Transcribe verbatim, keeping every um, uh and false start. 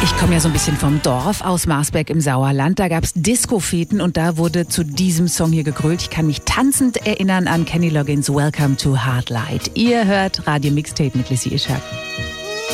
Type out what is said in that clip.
Ich komme ja so ein bisschen vom Dorf aus Marsberg im Sauerland. Da gab es Disco-Feten und da wurde zu diesem Song hier gegrölt. Ich kann mich tanzend erinnern an Kenny Loggins' Welcome to Hard Light. Ihr hört Radio Mixtape mit Lizzie Ishak.